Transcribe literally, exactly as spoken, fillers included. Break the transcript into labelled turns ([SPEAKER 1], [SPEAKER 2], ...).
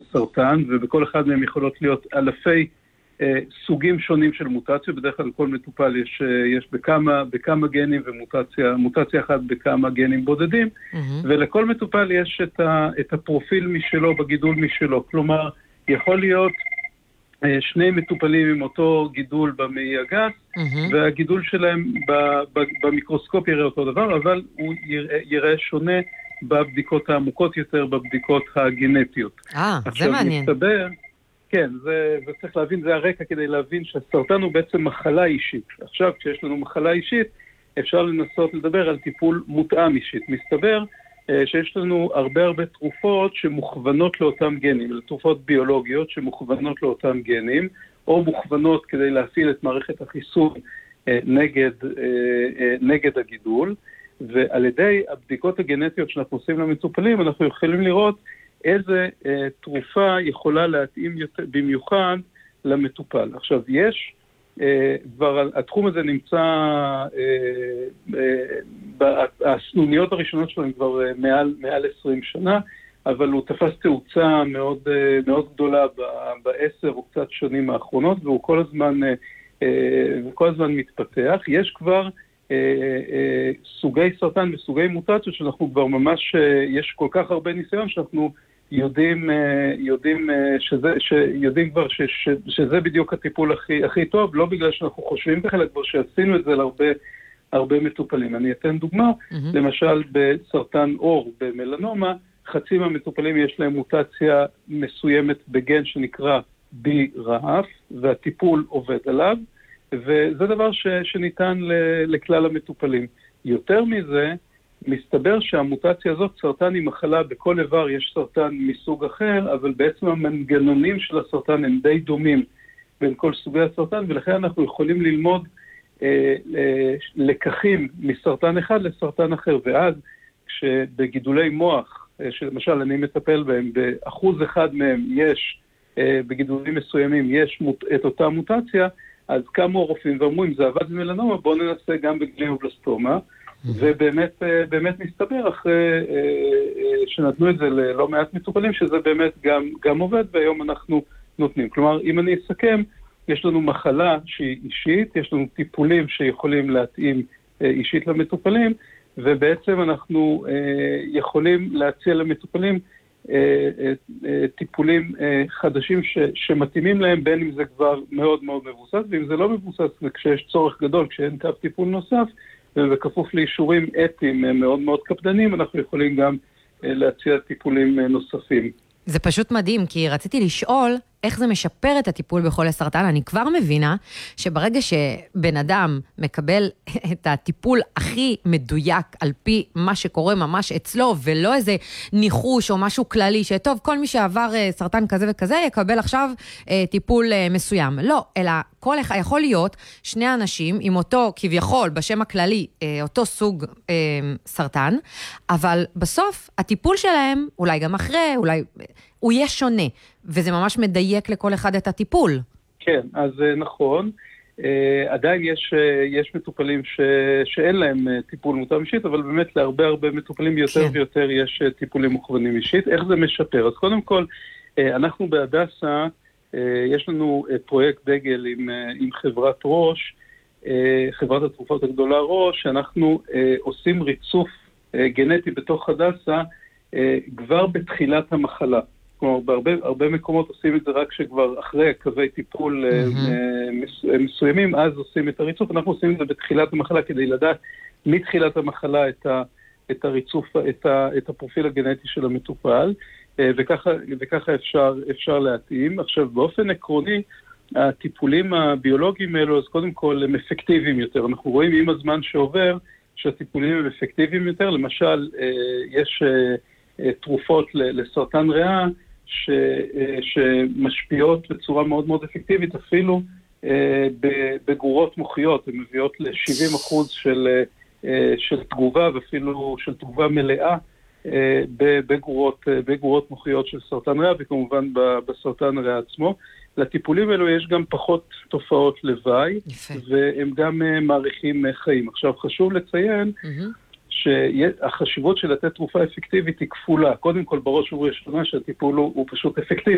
[SPEAKER 1] סרטן, ובכל אחד מהם יכולות להיות אלפי סוגים שונים של מוטציות. בדרך כלל כל מטופל יש, יש בכמה, בכמה גנים ומוטציה, מוטציה אחת בכמה גנים בודדים, mm-hmm. ולכל מטופל יש את, ה, את הפרופיל משלו, בגידול משלו. כלומר, יכול להיות שני מטופלים עם אותו גידול במעי הגס, mm-hmm. והגידול שלהם ב, ב, במיקרוסקופ יראה אותו דבר, אבל הוא יראה, יראה שונה בבדיקות העמוקות יותר, בבדיקות הגנטיות.
[SPEAKER 2] אה, זה מעניין.
[SPEAKER 1] מסתבר, כן, זה, זה צריך להבין, זה הרקע כדי להבין שהסרטן הוא בעצם מחלה אישית. עכשיו, כשיש לנו מחלה אישית, אפשר לנסות לדבר על טיפול מותאם אישית. מסתבר אה, שיש לנו הרבה הרבה תרופות שמוכוונות לאותם גנים, תרופות ביולוגיות שמוכוונות לאותם גנים, או מוכוונות כדי להפעיל את מערכת החיסון אה, נגד, אה, אה, נגד הגידול, ועל ידי הבדיקות הגנטיות שאנחנו עושים למטופלים, אנחנו יכולים לראות איזה אה, תרופה יכולה להתאים יותר, במיוחד למטופל. עכשיו, יש, אה, כבר התחום הזה נמצא, אה, אה, הסנוניות הראשונות שלו הם כבר אה, מעל, מעל עשרים שנה, אבל הוא תפס תאוצה מאוד, אה, מאוד גדולה בעשר או קצת שנים האחרונות, והוא כל הזמן, אה, אה, כל הזמן מתפתח. יש כבר אה, אה, סוגי סרטן וסוגי מוטציות שאנחנו כבר ממש, אה, יש כל כך הרבה ניסיון שאנחנו יודעים, יודעים, שזה, שיודעים כבר ש, ש, שזה בדיוק הטיפול הכי, הכי טוב, לא בגלל שאנחנו חושבים ככה, כבר שעשינו את זה להרבה הרבה מטופלים. אני אתן דוגמה, mm-hmm. למשל בסרטן עור, במלנומה, חצי מהמטופלים יש להם מוטציה מסוימת בגן שנקרא בי רהף, והטיפול עובד עליו, וזה דבר ש, שניתן ל, לכלל המטופלים. יותר מזה, מסתבר שהמוטציה הזאת, סרטן היא מחלה, בכל איבר יש סרטן מסוג אחר, אבל בעצם המנגנונים של הסרטן הם די דומים בין כל סוגי הסרטן, ולכן אנחנו יכולים ללמוד אה, אה, לקחים מסרטן אחד לסרטן אחר, ואז כשבגידולי מוח, אה, שלמשל אני מטפל בהם, באחוז אחד מהם יש, אה, בגידולים מסוימים יש מוט, את אותה מוטציה, אז קמו הרופאים ואמרו, אם זה עבד במלנומה, בואו ננסה גם בגליובלסטומה, ובאמת באמת מסתבר אחרי שנתנו את זה ללא מעט מטופלים שזה באמת גם, גם עובד, והיום אנחנו נותנים. כלומר, אם אני אסכם, יש לנו מחלה שהיא אישית, יש לנו טיפולים שיכולים להתאים אישית למטופלים, ובעצם אנחנו יכולים להציע למטופלים טיפולים חדשים ש, שמתאימים להם, בין אם זה כבר מאוד מאוד מבוסס, ואם זה לא מבוסס, וכשיש צורך גדול, כשאין קו טיפול נוסף, וכפוף לאישורים אתיים מאוד מאוד קפדנים, אנחנו יכולים גם להציע טיפולים נוספים.
[SPEAKER 2] זה פשוט מדהים, כי רציתי לשאול איך זה משפר את הטיפול בחולי סרטן. אני כבר מבינה שברגע שבן אדם מקבל את הטיפול הכי מדויק על פי מה שקורה ממש אצלו, ולא איזה ניחוש או משהו כללי, שטוב, כל מי שעבר סרטן כזה וכזה יקבל עכשיו טיפול מסוים. לא, אלא כל אחד יכול להיות שני אנשים עם אותו, כביכול, בשם הכללי, אותו סוג סרטן, אבל בסוף הטיפול שלהם, אולי גם אחרי, אולי הוא יהיה שונה, וזה ממש מדייק לכל אחד את הטיפול.
[SPEAKER 1] כן, אז נכון. עדיין יש, יש מטופלים ש, שאין להם טיפול מותאם אישית, אבל באמת להרבה הרבה מטופלים יותר כן. ויותר יש טיפולים מוכוונים אישית. איך זה משפר? אז קודם כל, אנחנו בהדסה, יש לנו פרויקט דגל עם, עם חברת ראש, חברת התרופות הגדולה ראש, שאנחנו עושים ריצוף גנטי בתוך הדסה כבר בתחילת המחלה. כלומר, בהרבה הרבה מקומות עושים את זה רק שכבר אחרי קווי טיפול mm-hmm. מסוימים, אז עושים את הריצוף. אנחנו עושים את זה בתחילת המחלה כדי לדעת מתחילת המחלה את, ה, את הריצוף, את, ה, את הפרופיל הגנטי של המטופל, וככה, וככה אפשר, אפשר להתאים. עכשיו, באופן עקרוני, הטיפולים הביולוגיים האלו, אז קודם כל הם אפקטיביים יותר. אנחנו רואים עם הזמן שעובר שהטיפולים הם אפקטיביים יותר. למשל, יש תרופות לסרטן ריאה, ש, שמשפיעות בצורה מאוד מאוד אפקטיבית, אפילו בגורות מוחיות, הן מביאות ל-שבעים אחוז של, של תגובה, ואפילו של תגובה מלאה, בגורות, בגורות מוחיות של סרטן ריאה, וכמובן בסרטן ריאה עצמו. לטיפולים האלו יש גם פחות תופעות לוואי, יפה. והם גם מעריכים חיים. עכשיו, חשוב לציין, mm-hmm. שהחשיבות של לתת תרופה אפקטיבית היא כפולה. קודם כל, בראש ובראשונה שהטיפול הוא, הוא פשוט אפקטיבי.